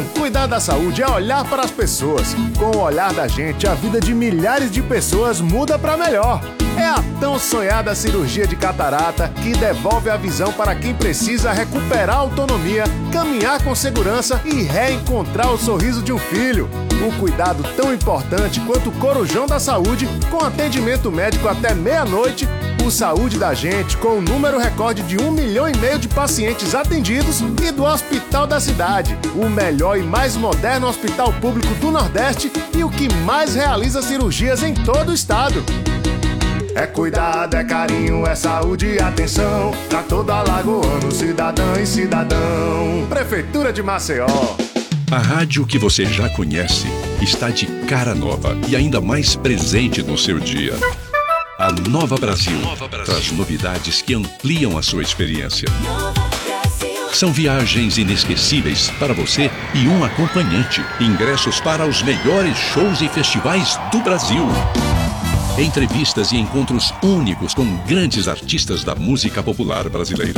Cuidar da saúde é olhar para as pessoas. Com o olhar da gente, a vida de milhares de pessoas muda para melhor. É a tão sonhada cirurgia de catarata que devolve a visão para quem precisa recuperar a autonomia, caminhar com segurança e reencontrar o sorriso de um filho. Um cuidado tão importante quanto o Corujão da Saúde, com atendimento médico até meia-noite. O Saúde da Gente, com o número recorde de 1,5 milhão de pacientes atendidos, e do Hospital da Cidade, o melhor e mais moderno hospital público do Nordeste e o que mais realiza cirurgias em todo o estado. É cuidado, é carinho, é saúde e atenção pra todo alagoano, cidadã e cidadão. Prefeitura de Maceió. A rádio que você já conhece está de cara nova e ainda mais presente no seu dia. A Nova Brasil traz novidades que ampliam a sua experiência. São viagens inesquecíveis para você e um acompanhante. Ingressos para os melhores shows e festivais do Brasil. Entrevistas e encontros únicos com grandes artistas da música popular brasileira.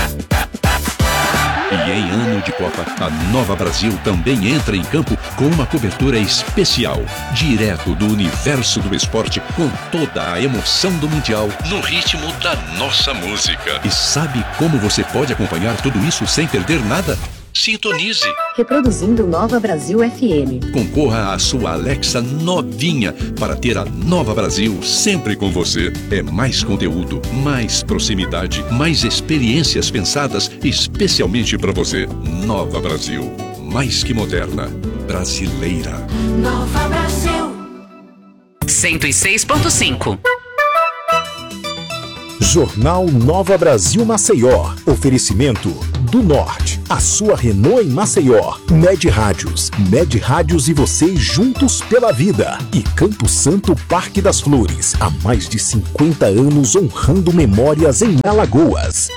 E em ano de Copa, a Nova Brasil também entra em campo com uma cobertura especial, direto do universo do esporte, com toda a emoção do Mundial, no ritmo da nossa música. E sabe como você pode acompanhar tudo isso sem perder nada? Sintonize. Reproduzindo Nova Brasil FM. Concorra à sua Alexa novinha para ter a Nova Brasil sempre com você. É mais conteúdo, mais proximidade, mais experiências pensadas especialmente para você. Nova Brasil, mais que moderna, brasileira. Nova Brasil 106.5. Jornal Nova Brasil Maceió. Oferecimento do Norte. A sua Renault em Maceió. Med Rádios. Med Rádios e você juntos pela vida. E Campo Santo Parque das Flores. Há mais de 50 anos honrando memórias em Alagoas.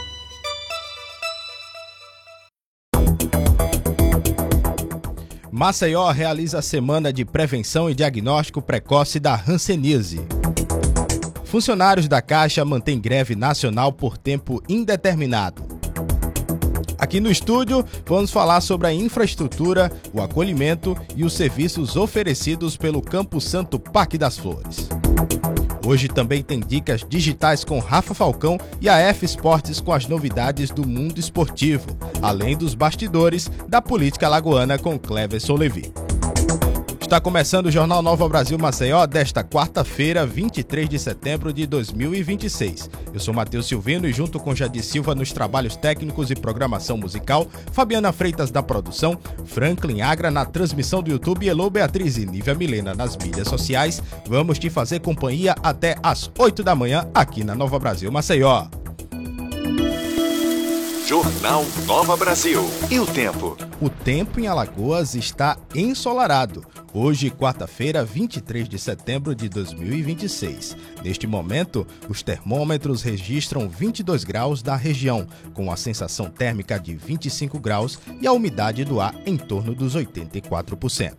Maceió realiza a semana de prevenção e diagnóstico precoce da hanseníase. Funcionários da Caixa mantêm greve nacional por tempo indeterminado. Aqui no estúdio, vamos falar sobre a infraestrutura, o acolhimento e os serviços oferecidos pelo Campo Santo Parque das Flores. Hoje também tem dicas digitais com Rafa Falcão e a F Esportes com as novidades do mundo esportivo, além dos bastidores da política alagoana com Cleverson Levi. Está começando o Jornal Nova Brasil Maceió desta quarta-feira, 23 de setembro de 2026. Eu sou Matheus Silvino e junto com Jadir Silva nos trabalhos técnicos e programação musical, Fabiana Freitas na produção, Franklin Agra na transmissão do YouTube e Elô Beatriz e Nívia Milena nas mídias sociais, vamos te fazer companhia até às 8 da manhã aqui na Nova Brasil Maceió. Jornal Nova Brasil. E o tempo? O tempo em Alagoas está ensolarado. Hoje, quarta-feira, 23 de setembro de 2026. Neste momento, os termômetros registram 22 graus da região, com a sensação térmica de 25 graus e a umidade do ar em torno dos 84%.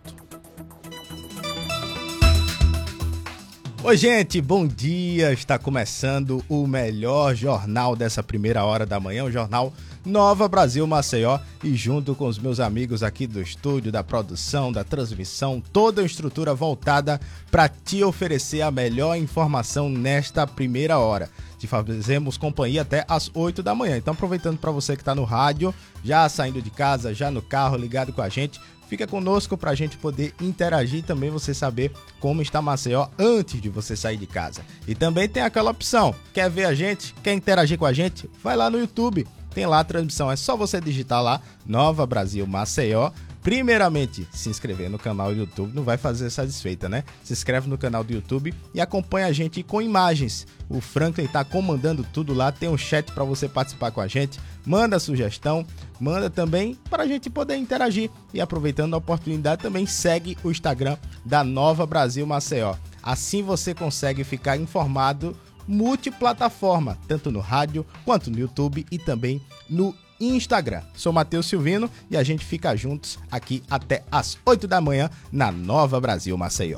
Oi, gente, bom dia! Está começando o melhor jornal dessa primeira hora da manhã, o Jornal Nova Brasil Maceió, e junto com os meus amigos aqui do estúdio, da produção, da transmissão, toda a estrutura voltada para te oferecer a melhor informação nesta primeira hora. Te fazemos companhia até às 8 da manhã. Então, aproveitando para você que está no rádio, já saindo de casa, já no carro, ligado com a gente, fica conosco para a gente poder interagir e também você saber como está Maceió antes de você sair de casa. E também tem aquela opção, quer ver a gente, quer interagir com a gente? Vai lá no YouTube, tem lá a transmissão, é só você digitar lá, Nova Brasil Maceió. Primeiramente, se inscrever no canal do YouTube, não vai fazer satisfeita, né? Se inscreve no canal do YouTube e acompanha a gente com imagens. O Franklin está comandando tudo lá, tem um chat para você participar com a gente. Manda sugestão, manda também para a gente poder interagir. E aproveitando a oportunidade, também segue o Instagram da Nova Brasil Maceió. Assim você consegue ficar informado multiplataforma, tanto no rádio quanto no YouTube e também no Instagram. Sou Matheus Silvino e a gente fica juntos aqui até às 8 da manhã na Nova Brasil Maceió.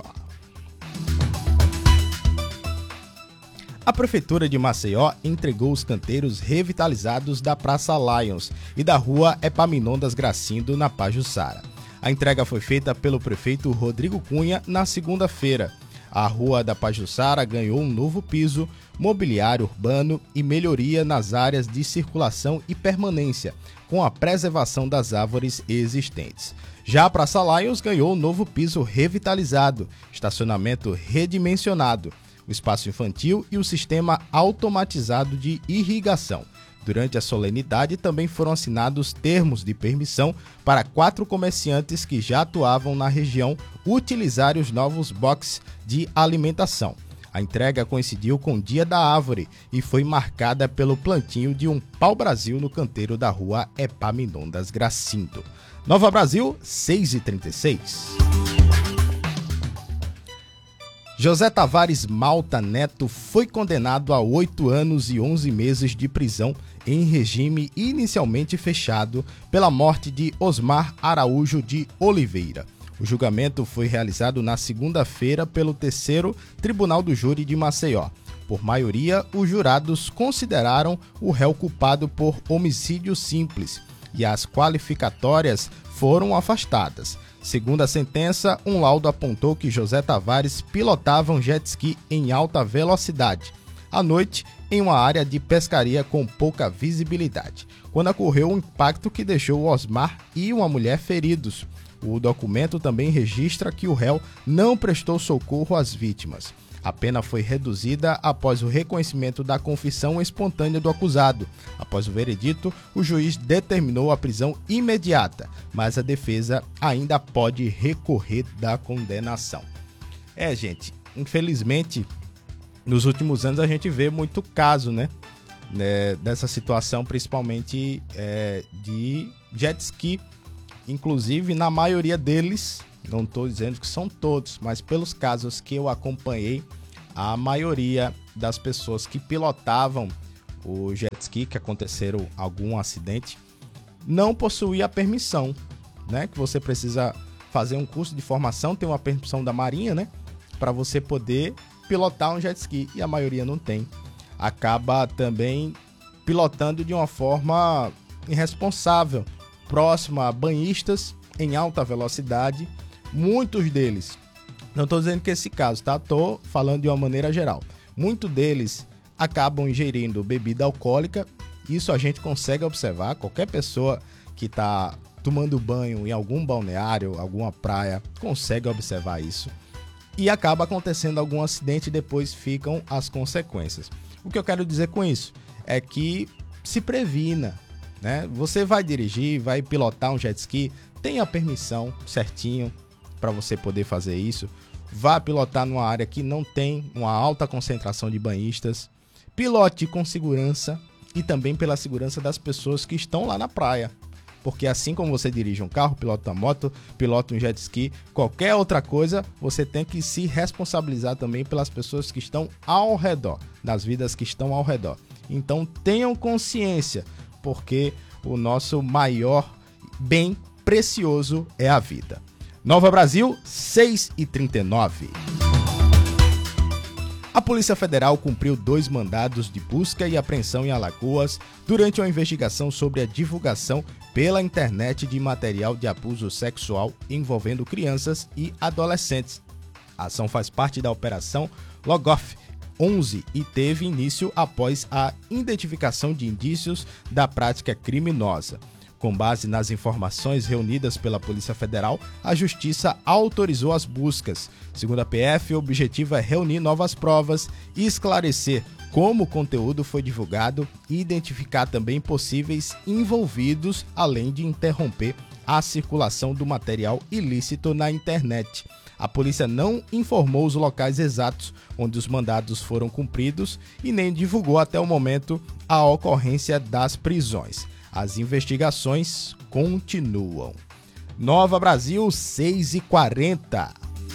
A Prefeitura de Maceió entregou os canteiros revitalizados da Praça Lions e da Rua Epaminondas Gracindo, na Pajuçara. A entrega foi feita pelo prefeito Rodrigo Cunha na segunda-feira. A Rua da Pajuçara ganhou um novo piso, mobiliário urbano e melhoria nas áreas de circulação e permanência, com a preservação das árvores existentes. Já a Praça Lions ganhou um novo piso revitalizado, estacionamento redimensionado, o espaço infantil e o sistema automatizado de irrigação. Durante a solenidade também foram assinados termos de permissão para 4 comerciantes que já atuavam na região utilizarem os novos boxes de alimentação. A entrega coincidiu com o Dia da Árvore e foi marcada pelo plantio de um pau-brasil no canteiro da rua Epaminondas Gracindo. Nova Brasil, 6h36. José Tavares Malta Neto foi condenado a 8 anos e 11 meses de prisão em regime inicialmente fechado pela morte de Osmar Araújo de Oliveira. O julgamento foi realizado na segunda-feira pelo 3º Tribunal do Júri de Maceió. Por maioria, os jurados consideraram o réu culpado por homicídio simples e as qualificatórias foram afastadas. Segundo a sentença, um laudo apontou que José Tavares pilotava um jet ski em alta velocidade, à noite, em uma área de pescaria com pouca visibilidade, quando ocorreu um impacto que deixou Osmar e uma mulher feridos. O documento também registra que o réu não prestou socorro às vítimas. A pena foi reduzida após o reconhecimento da confissão espontânea do acusado. Após o veredito, o juiz determinou a prisão imediata, mas a defesa ainda pode recorrer da condenação. Gente, infelizmente, nos últimos anos a gente vê muito caso, dessa situação, principalmente de jet ski. Inclusive, na maioria deles, não estou dizendo que são todos, mas pelos casos que eu acompanhei, a maioria das pessoas que pilotavam o jet ski, que aconteceram algum acidente, não possuía a permissão, que você precisa fazer um curso de formação, tem uma permissão da Marinha, para você poder pilotar um jet ski, e a maioria não tem. Acaba também pilotando de uma forma irresponsável, próxima a banhistas em alta velocidade. Muitos deles, não estou dizendo que esse caso, estou falando de uma maneira geral, muitos deles acabam ingerindo bebida alcoólica. Isso a gente consegue observar, qualquer pessoa que está tomando banho em algum balneário, alguma praia, consegue observar isso. E acaba acontecendo algum acidente e depois ficam as consequências. O que eu quero dizer com isso é que se previna, Você vai dirigir, vai pilotar um jet ski, tenha a permissão certinho para você poder fazer isso. Vá pilotar numa área que não tem uma alta concentração de banhistas. Pilote com segurança e também pela segurança das pessoas que estão lá na praia. Porque assim como você dirige um carro, pilota uma moto, pilota um jet ski, qualquer outra coisa, você tem que se responsabilizar também pelas pessoas que estão ao redor, das vidas que estão ao redor. Então tenham consciência, porque o nosso maior bem precioso é a vida. Nova Brasil, 6h39. A Polícia Federal cumpriu 2 mandados de busca e apreensão em Alagoas durante uma investigação sobre a divulgação pela internet de material de abuso sexual envolvendo crianças e adolescentes. A ação faz parte da Operação Logoff 11 e teve início após a identificação de indícios da prática criminosa. Com base nas informações reunidas pela Polícia Federal, a Justiça autorizou as buscas. Segundo a PF, o objetivo é reunir novas provas e esclarecer como o conteúdo foi divulgado e identificar também possíveis envolvidos, além de interromper a circulação do material ilícito na internet. A polícia não informou os locais exatos onde os mandados foram cumpridos e nem divulgou até o momento a ocorrência das prisões. As investigações continuam. Nova Brasil, 6h40.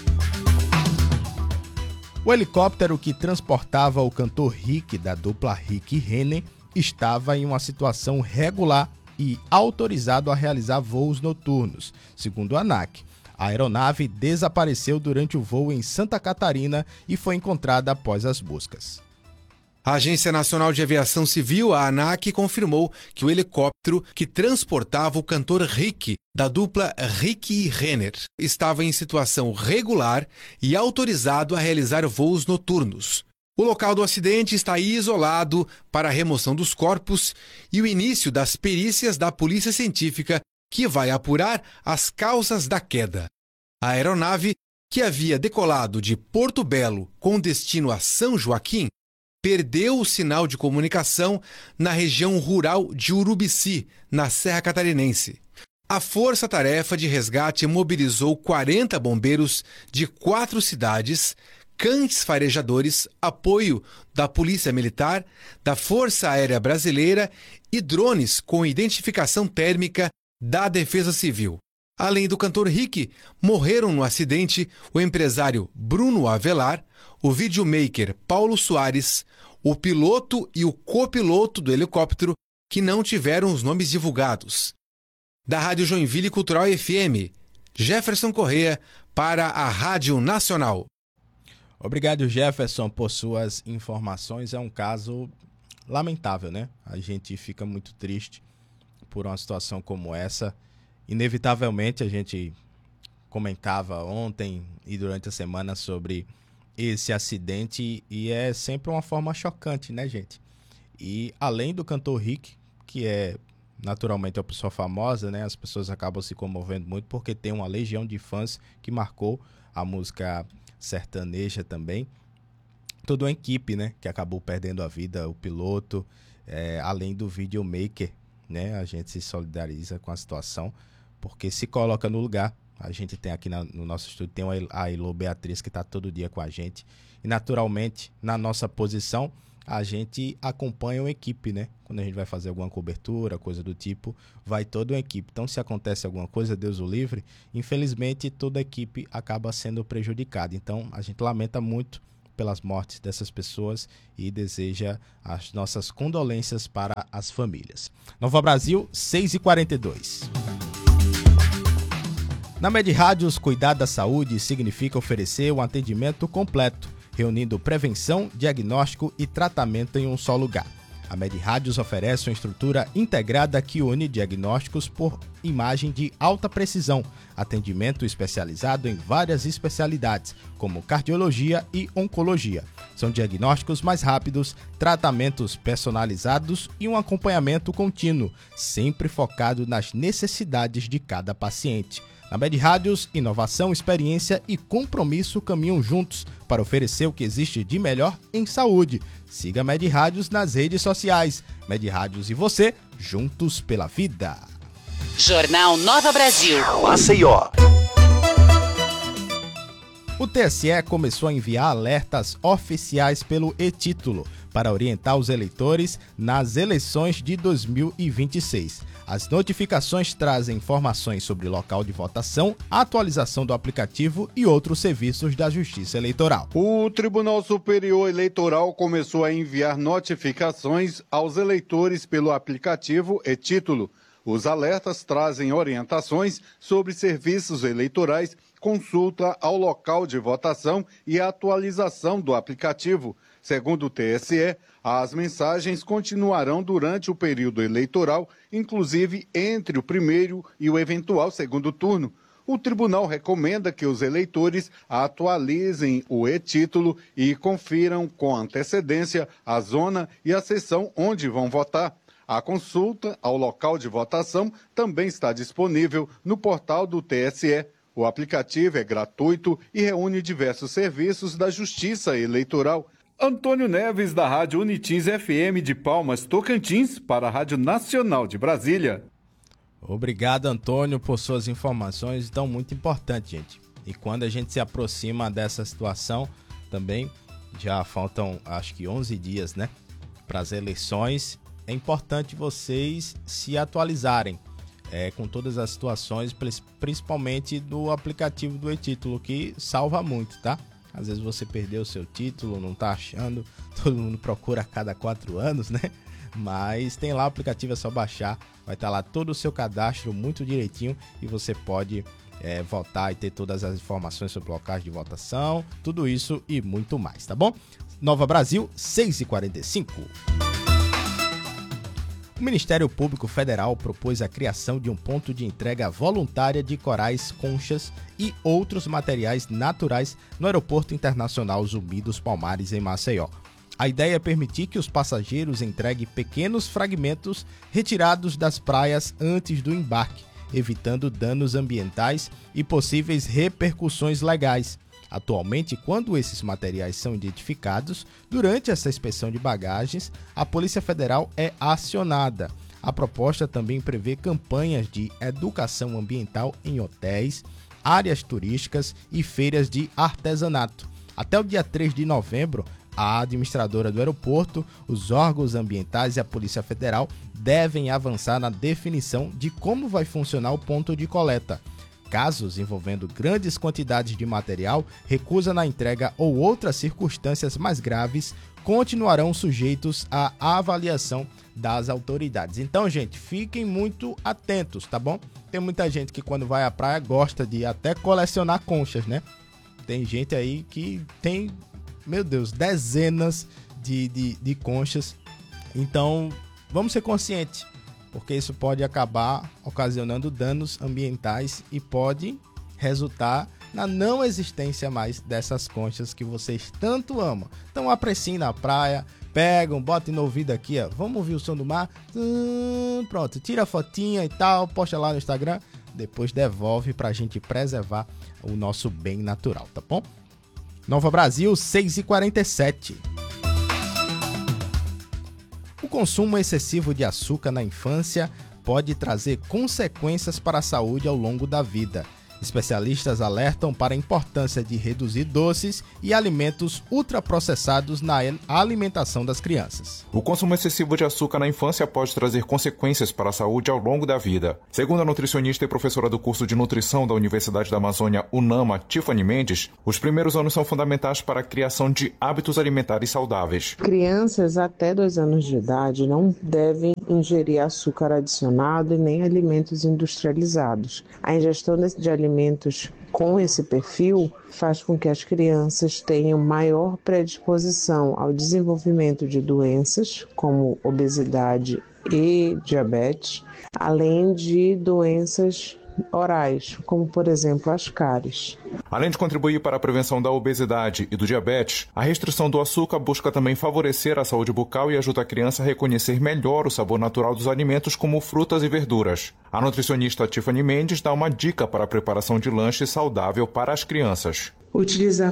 O helicóptero que transportava o cantor Rick, da dupla Rick e Renner, estava em uma situação regular e autorizado a realizar voos noturnos, segundo a ANAC. A aeronave desapareceu durante o voo em Santa Catarina e foi encontrada após as buscas. A Agência Nacional de Aviação Civil, a ANAC, confirmou que o helicóptero que transportava o cantor Rick, da dupla Rick e Renner, estava em situação regular e autorizado a realizar voos noturnos. O local do acidente está isolado para a remoção dos corpos e o início das perícias da Polícia Científica, que vai apurar as causas da queda. A aeronave, que havia decolado de Porto Belo com destino a São Joaquim, perdeu o sinal de comunicação na região rural de Urubici, na Serra Catarinense. A Força-Tarefa de Resgate mobilizou 40 bombeiros de 4 cidades, cães farejadores, apoio da Polícia Militar, da Força Aérea Brasileira e drones com identificação térmica da Defesa Civil. Além do cantor Rick, morreram no acidente o empresário Bruno Avelar, o videomaker Paulo Soares, o piloto e o copiloto do helicóptero, que não tiveram os nomes divulgados. Da Rádio Joinville Cultural FM, Jefferson Corrêa para a Rádio Nacional. Obrigado, Jefferson, por suas informações. É um caso lamentável, né? A gente fica muito triste por uma situação como essa. Inevitavelmente, a gente comentava ontem e durante a semana sobre esse acidente e é sempre uma forma chocante, né, gente? E além do cantor Rick, que é naturalmente uma pessoa famosa, né? As pessoas acabam se comovendo muito porque tem uma legião de fãs que marcou a música sertaneja também. Toda uma equipe, né, que acabou perdendo a vida, o piloto, além do videomaker, né? A gente se solidariza com a situação porque se coloca no lugar. A gente tem aqui no nosso estúdio, tem a Elô Beatriz, que está todo dia com a gente. E, naturalmente, na nossa posição, a gente acompanha uma equipe, né? Quando a gente vai fazer alguma cobertura, coisa do tipo, vai toda uma equipe. Então, se acontece alguma coisa, Deus o livre, infelizmente, toda a equipe acaba sendo prejudicada. Então, a gente lamenta muito pelas mortes dessas pessoas e deseja as nossas condolências para as famílias. Nova Brasil, 6h42. Na Med Rádios, cuidar da saúde significa oferecer um atendimento completo, reunindo prevenção, diagnóstico e tratamento em um só lugar. A Med Rádios oferece uma estrutura integrada que une diagnósticos por imagem de alta precisão, atendimento especializado em várias especialidades, como cardiologia e oncologia. São diagnósticos mais rápidos, tratamentos personalizados e um acompanhamento contínuo, sempre focado nas necessidades de cada paciente. Na Med Rádios, inovação, experiência e compromisso caminham juntos para oferecer o que existe de melhor em saúde. Siga a Med Rádios nas redes sociais. Med Rádios e você, juntos pela vida. Jornal Nova Brasil. Maceió. O TSE começou a enviar alertas oficiais pelo e-título para orientar os eleitores nas eleições de 2026. As notificações trazem informações sobre local de votação, atualização do aplicativo e outros serviços da Justiça Eleitoral. O Tribunal Superior Eleitoral começou a enviar notificações aos eleitores pelo aplicativo e-título. Os alertas trazem orientações sobre serviços eleitorais, consulta ao local de votação e atualização do aplicativo. Segundo o TSE, as mensagens continuarão durante o período eleitoral, inclusive entre o primeiro e o eventual segundo turno. O tribunal recomenda que os eleitores atualizem o e-título e confiram com antecedência a zona e a seção onde vão votar. A consulta ao local de votação também está disponível no portal do TSE. O aplicativo é gratuito e reúne diversos serviços da Justiça Eleitoral. Antônio Neves, da Rádio Unitins FM de Palmas, Tocantins, para a Rádio Nacional de Brasília. Obrigado, Antônio, por suas informações, tão muito importante, gente. E quando a gente se aproxima dessa situação, também já faltam, acho que 11 dias, né, para as eleições, é importante vocês se atualizarem com todas as situações, principalmente do aplicativo do e-título, que salva muito, tá? Às vezes você perdeu o seu título, não tá achando, todo mundo procura a cada 4 anos, né? Mas tem lá o aplicativo, é só baixar, vai estar lá todo o seu cadastro muito direitinho e você pode votar e ter todas as informações sobre locais de votação, tudo isso e muito mais, tá bom? Nova Brasil, 6h45. O Ministério Público Federal propôs a criação de um ponto de entrega voluntária de corais, conchas e outros materiais naturais no Aeroporto Internacional Zumbi dos Palmares, em Maceió. A ideia é permitir que os passageiros entreguem pequenos fragmentos retirados das praias antes do embarque, evitando danos ambientais e possíveis repercussões legais. Atualmente, quando esses materiais são identificados, durante essa inspeção de bagagens, a Polícia Federal é acionada. A proposta também prevê campanhas de educação ambiental em hotéis, áreas turísticas e feiras de artesanato. Até o dia 3 de novembro, a administradora do aeroporto, os órgãos ambientais e a Polícia Federal devem avançar na definição de como vai funcionar o ponto de coleta. Casos envolvendo grandes quantidades de material, recusa na entrega ou outras circunstâncias mais graves continuarão sujeitos à avaliação das autoridades. Então, gente, fiquem muito atentos, tá bom? Tem muita gente que quando vai à praia gosta de até colecionar conchas, né? Tem gente aí que tem, meu Deus, dezenas de conchas. Então, vamos ser conscientes, porque isso pode acabar ocasionando danos ambientais e pode resultar na não existência mais dessas conchas que vocês tanto amam. Então apreciem na praia, pegam, botem no ouvido aqui, ó, vamos ouvir o som do mar, pronto, tira a fotinha e tal, posta lá no Instagram, depois devolve pra gente preservar o nosso bem natural, tá bom? Nova Brasil, 6h47. O consumo excessivo de açúcar na infância pode trazer consequências para a saúde ao longo da vida. Especialistas alertam para a importância de reduzir doces e alimentos ultraprocessados na alimentação das crianças. O consumo excessivo de açúcar na infância pode trazer consequências para a saúde ao longo da vida. Segundo a nutricionista e professora do curso de nutrição da Universidade da Amazônia, UNAMA, Tiffany Mendes, os primeiros anos são fundamentais para a criação de hábitos alimentares saudáveis. Crianças até 2 anos de idade não devem ingerir açúcar adicionado e nem alimentos industrializados. A ingestão de alimentos com esse perfil faz com que as crianças tenham maior predisposição ao desenvolvimento de doenças como obesidade e diabetes, além de doenças orais, como por exemplo as cáries. Além de contribuir para a prevenção da obesidade e do diabetes, a restrição do açúcar busca também favorecer a saúde bucal e ajuda a criança a reconhecer melhor o sabor natural dos alimentos como frutas e verduras. A nutricionista Tiffany Mendes dá uma dica para a preparação de lanche saudável para as crianças. Utilizar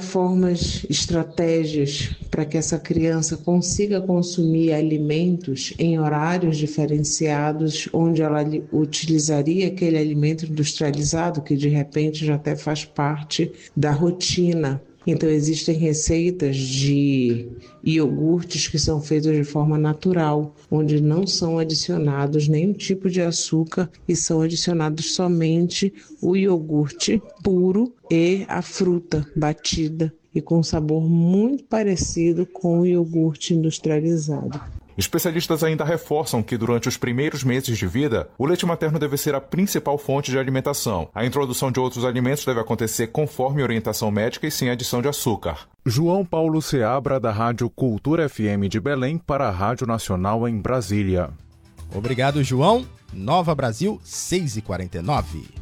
estratégias para que essa criança consiga consumir alimentos em horários diferenciados, onde ela utilizaria aquele alimento industrializado que de repente já até faz parte da rotina. Então existem receitas de iogurtes que são feitos de forma natural, onde não são adicionados nenhum tipo de açúcar e são adicionados somente o iogurte puro e a fruta batida e com sabor muito parecido com o iogurte industrializado. Especialistas ainda reforçam que durante os primeiros meses de vida, o leite materno deve ser a principal fonte de alimentação. A introdução de outros alimentos deve acontecer conforme orientação médica e sem adição de açúcar. João Paulo Seabra, da Rádio Cultura FM de Belém, para a Rádio Nacional em Brasília. Obrigado, João. Nova Brasil, 6h49.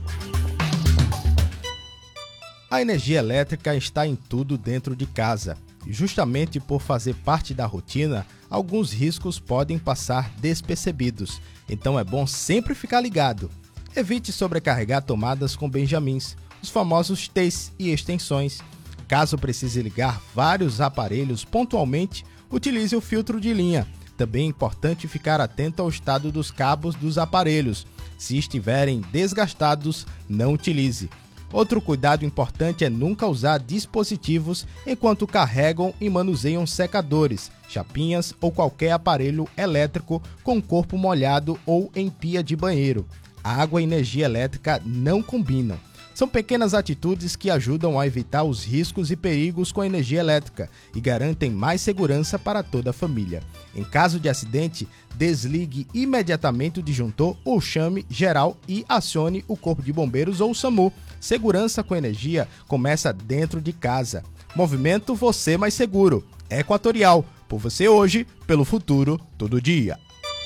A energia elétrica está em tudo dentro de casa. Justamente por fazer parte da rotina, alguns riscos podem passar despercebidos, então é bom sempre ficar ligado. Evite sobrecarregar tomadas com benjamins, os famosos T's e extensões. Caso precise ligar vários aparelhos pontualmente, utilize o filtro de linha. Também é importante ficar atento ao estado dos cabos dos aparelhos. Se estiverem desgastados, não utilize. Outro cuidado importante é nunca usar dispositivos enquanto carregam e manuseiam secadores, chapinhas ou qualquer aparelho elétrico com corpo molhado ou em pia de banheiro. Água e energia elétrica não combinam. São pequenas atitudes que ajudam a evitar os riscos e perigos com a energia elétrica e garantem mais segurança para toda a família. Em caso de acidente, desligue imediatamente o disjuntor ou chame geral e acione o Corpo de Bombeiros ou o SAMU. Segurança com energia começa dentro de casa. Movimento Você Mais Seguro. Equatorial. Por você hoje, pelo futuro, todo dia.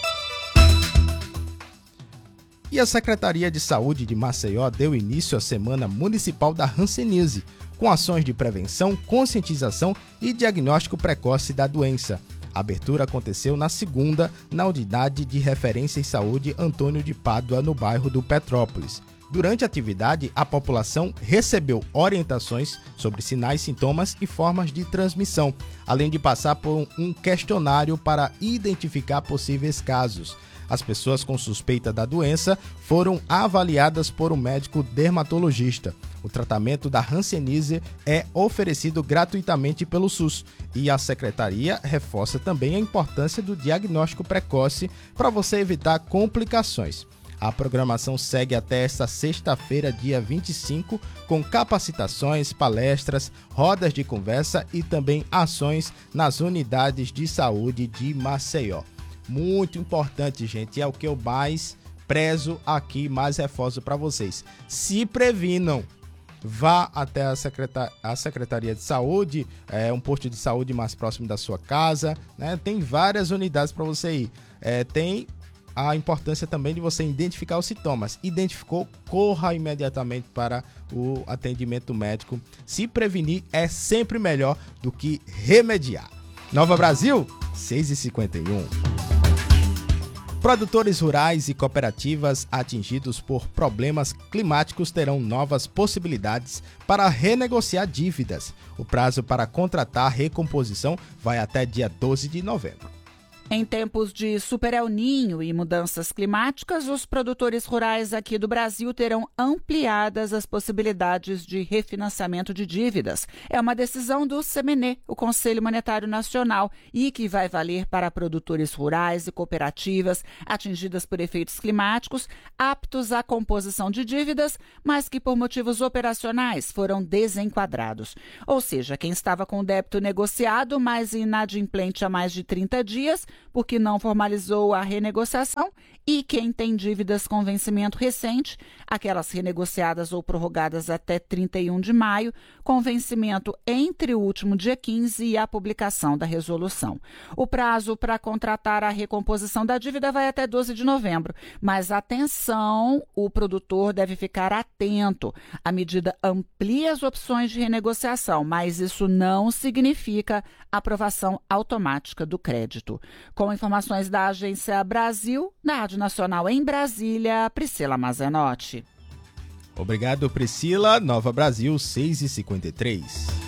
E a Secretaria de Saúde de Maceió deu início à Semana Municipal da Hanseníase, com ações de prevenção, conscientização e diagnóstico precoce da doença. A abertura aconteceu na segunda, na Unidade de Referência em Saúde Antônio de Pádua, no bairro do Petrópolis. Durante a atividade, a população recebeu orientações sobre sinais, sintomas e formas de transmissão, além de passar por um questionário para identificar possíveis casos. As pessoas com suspeita da doença foram avaliadas por um médico dermatologista. O tratamento da hanseníase é oferecido gratuitamente pelo SUS e a Secretaria reforça também a importância do diagnóstico precoce para você evitar complicações. A programação segue até esta sexta-feira, dia 25, com capacitações, palestras, rodas de conversa e também ações nas unidades de saúde de Maceió. Muito importante, gente, é o que eu mais prezo aqui, mais reforço para vocês. Se previnam, vá até a Secretaria de Saúde, um posto de saúde mais próximo da sua casa, né? Tem várias unidades para você ir. Tem a importância também de você identificar os sintomas. Identificou, corra imediatamente para o atendimento médico. Se prevenir é sempre melhor do que remediar. Nova Brasil, 6h51. Produtores rurais e cooperativas atingidos por problemas climáticos terão novas possibilidades para renegociar dívidas. O prazo para contratar a recomposição vai até dia 12 de novembro. Em tempos de Super El Niño e mudanças climáticas, os produtores rurais aqui do Brasil terão ampliadas as possibilidades de refinanciamento de dívidas. É uma decisão do CMNE, o Conselho Monetário Nacional, e que vai valer para produtores rurais e cooperativas atingidas por efeitos climáticos, aptos à composição de dívidas, mas que por motivos operacionais foram desenquadrados. Ou seja, quem estava com o débito negociado, mas inadimplente há mais de 30 dias, porque não formalizou a renegociação, e quem tem dívidas com vencimento recente, aquelas renegociadas ou prorrogadas até 31 de maio, com vencimento entre o último dia 15 e a publicação da resolução. O prazo para contratar a recomposição da dívida vai até 12 de novembro, mas atenção, o produtor deve ficar atento. A medida amplia as opções de renegociação, mas isso não significa aprovação automática do crédito. Com informações da Agência Brasil, da Rádio Nacional em Brasília, Priscila Mazenotti. Obrigado, Priscila. Nova Brasil, 6h53.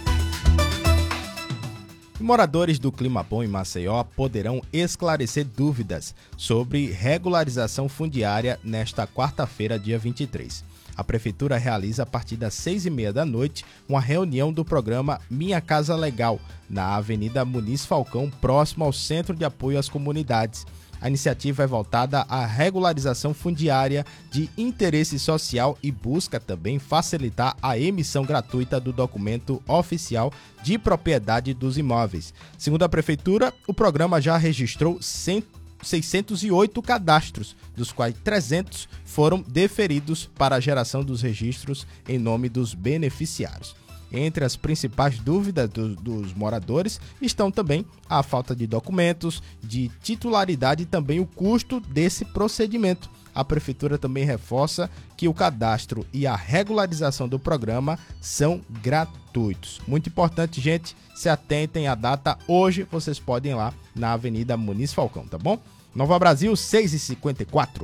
Moradores do Clima Bom em Maceió poderão esclarecer dúvidas sobre regularização fundiária nesta quarta-feira, dia 23. A Prefeitura realiza a partir das 6h30 da noite uma reunião do programa Minha Casa Legal, na Avenida Muniz Falcão, próximo ao Centro de Apoio às Comunidades. A iniciativa é voltada à regularização fundiária de interesse social e busca também facilitar a emissão gratuita do documento oficial de propriedade dos imóveis. Segundo a Prefeitura, o programa já registrou 608 cadastros, dos quais 300 foram deferidos para a geração dos registros em nome dos beneficiários. Entre as principais dúvidas dos moradores estão também a falta de documentos, de titularidade e também o custo desse procedimento. A Prefeitura também reforça que o cadastro e a regularização do programa são gratuitos. Muito importante, gente, se atentem à data. Hoje vocês podem ir lá na Avenida Muniz Falcão, tá bom? Nova Brasil, 6h54.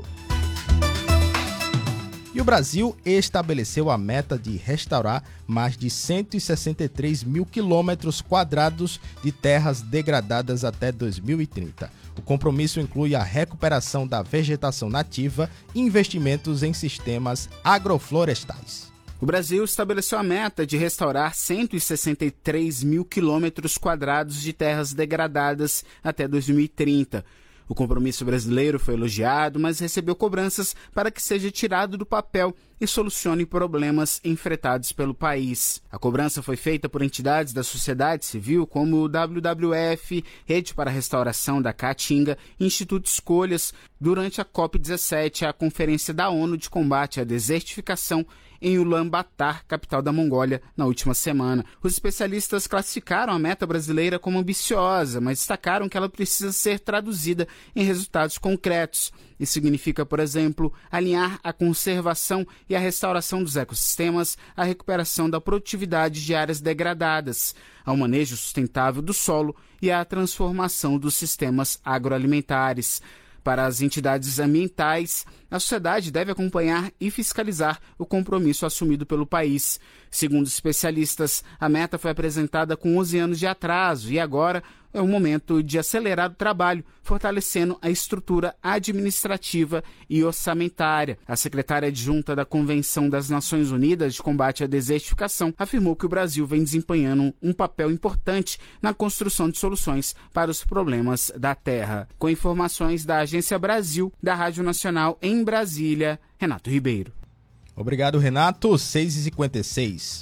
E o Brasil estabeleceu a meta de restaurar mais de 163 mil quilômetros quadrados de terras degradadas até 2030. O compromisso inclui a recuperação da vegetação nativa e investimentos em sistemas agroflorestais. O Brasil estabeleceu a meta de restaurar 163 mil quilômetros quadrados de terras degradadas até 2030. O compromisso brasileiro foi elogiado, mas recebeu cobranças para que seja tirado do papel e solucione problemas enfrentados pelo país. A cobrança foi feita por entidades da sociedade civil como o WWF, Rede para a Restauração da Caatinga e Instituto Escolhas durante a COP17, a Conferência da ONU de Combate à Desertificação, em Ulaanbaatar, capital da Mongólia, na última semana. Os especialistas classificaram a meta brasileira como ambiciosa, mas destacaram que ela precisa ser traduzida em resultados concretos. Isso significa, por exemplo, alinhar a conservação e a restauração dos ecossistemas à recuperação da produtividade de áreas degradadas, ao manejo sustentável do solo e à transformação dos sistemas agroalimentares. Para as entidades ambientais, a sociedade deve acompanhar e fiscalizar o compromisso assumido pelo país. Segundo especialistas, a meta foi apresentada com 11 anos de atraso e agora é o momento de acelerar o trabalho, fortalecendo a estrutura administrativa e orçamentária. A secretária adjunta da Convenção das Nações Unidas de Combate à Desertificação afirmou que o Brasil vem desempenhando um papel importante na construção de soluções para os problemas da terra. Com informações da Agência Brasil, da Rádio Nacional em Brasília, Renato Ribeiro. Obrigado, Renato. 6h56.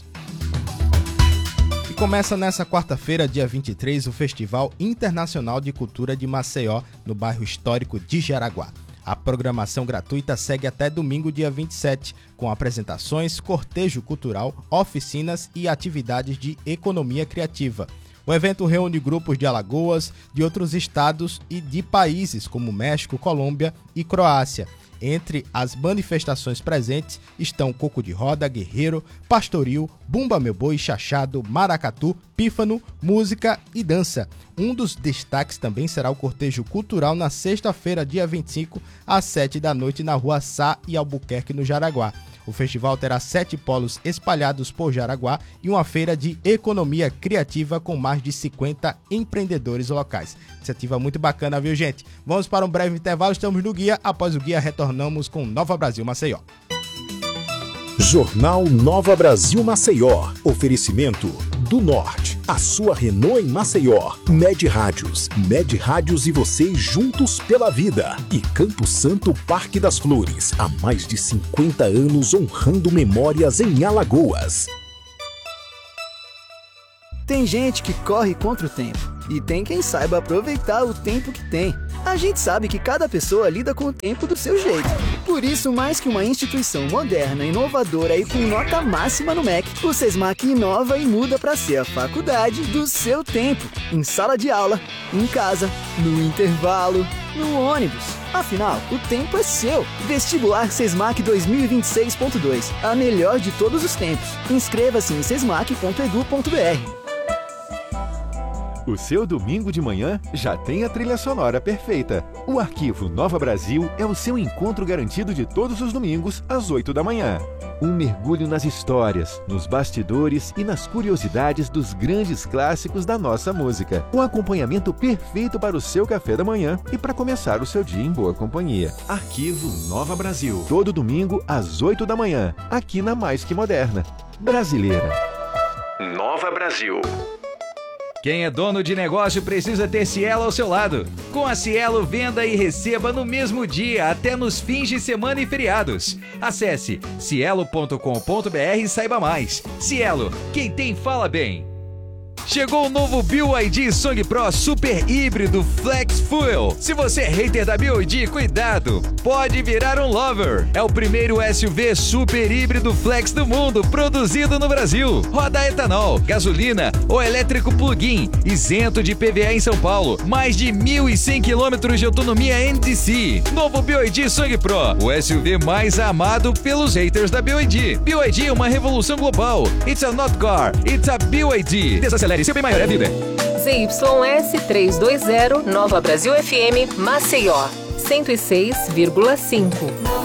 Começa nessa quarta-feira, dia 23, o Festival Internacional de Cultura de Maceió, no bairro histórico de Jaraguá. A programação gratuita segue até domingo, dia 27, com apresentações, cortejo cultural, oficinas e atividades de economia criativa. O evento reúne grupos de Alagoas, de outros estados e de países como México, Colômbia e Croácia. Entre as manifestações presentes estão Coco de Roda, Guerreiro, Pastoril, Bumba Meu Boi, Chachado, Maracatu, Pífano, música e dança. Um dos destaques também será o cortejo cultural na sexta-feira, dia 25, às 7 da noite, na rua Sá e Albuquerque, no Jaraguá. O festival terá 7 polos espalhados por Jaraguá e uma feira de economia criativa com mais de 50 empreendedores locais. Iniciativa muito bacana, viu, gente? Vamos para um breve intervalo, estamos no Guia. Após o Guia, retornamos com Nova Brasil Maceió. Jornal Nova Brasil Maceió. Oferecimento do Norte. A sua Renault em Maceió. Med Rádios. Med Rádios e você juntos pela vida. E Campo Santo Parque das Flores. Há mais de 50 anos honrando memórias em Alagoas. Tem gente que corre contra o tempo. E tem quem saiba aproveitar o tempo que tem. A gente sabe que cada pessoa lida com o tempo do seu jeito. Por isso, mais que uma instituição moderna, inovadora e com nota máxima no MEC, o SESMAC inova e muda para ser a faculdade do seu tempo. Em sala de aula, em casa, no intervalo, no ônibus. Afinal, o tempo é seu. Vestibular SESMAC 2026.2. A melhor de todos os tempos. Inscreva-se em sesmac.edu.br. O seu domingo de manhã já tem a trilha sonora perfeita. O Arquivo Nova Brasil é o seu encontro garantido de todos os domingos, às 8 da manhã. Um mergulho nas histórias, nos bastidores e nas curiosidades dos grandes clássicos da nossa música. Um acompanhamento perfeito para o seu café da manhã e para começar o seu dia em boa companhia. Arquivo Nova Brasil. Todo domingo, às 8 da manhã, aqui na Mais Que Moderna. Brasileira. Nova Brasil. Quem é dono de negócio precisa ter Cielo ao seu lado. Com a Cielo, venda e receba no mesmo dia, até nos fins de semana e feriados. Acesse cielo.com.br e saiba mais. Cielo, quem tem fala bem. Chegou o novo BYD Song Pro Super Híbrido Flex Fuel. Se você é hater da BYD, cuidado, pode virar um lover. É o primeiro SUV super híbrido flex do mundo, produzido no Brasil. Roda etanol, gasolina ou elétrico plug-in, isento de PVA em São Paulo. Mais de 1.100 km de autonomia NDC. Novo BYD Song Pro, o SUV mais amado pelos haters da BYD. BYD é uma revolução global. It's a not car, it's a BYD. Desacelere seu bem maior é vida. ZYS 320, Nova Brasil FM, Maceió, 106,5.